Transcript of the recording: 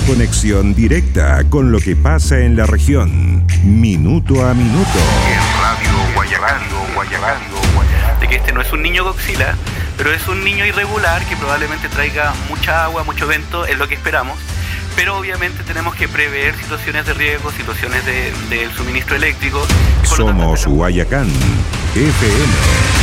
conexión directa con lo que pasa en la región, minuto a minuto. En Radio Guayacán. De que este no es un niño Godzilla, pero es un niño irregular que probablemente traiga mucha agua, mucho viento, es lo que esperamos. Pero obviamente tenemos que prever situaciones de riesgo, situaciones del suministro eléctrico. Somos Guayacán FM.